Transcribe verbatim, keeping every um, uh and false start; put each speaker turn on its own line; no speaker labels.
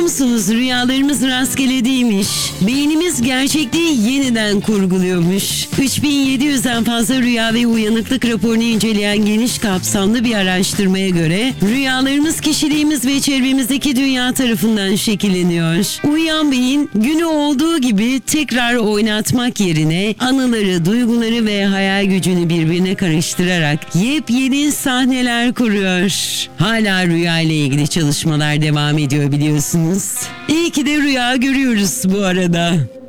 musunuz? Rüyalarımız rastgele değilmiş. Beynimiz gerçekliği yeniden kurguluyormuş. üç bin yedi yüzden fazla rüya ve uyanıklık raporunu inceleyen geniş kapsamlı bir araştırmaya göre rüyalarımız kişiliğimiz ve çevremizdeki dünya tarafından şekilleniyor. Uyuyan beyin günü olduğu gibi tekrar oynatmak yerine anıları, duyguları ve hayal gücünü birbirine karıştırarak yepyeni sahneler kuruyor. Hala rüya ile ilgili çalışmalar devam ediyor biliyorsunuz. İyi ki de rüya görüyoruz bu arada.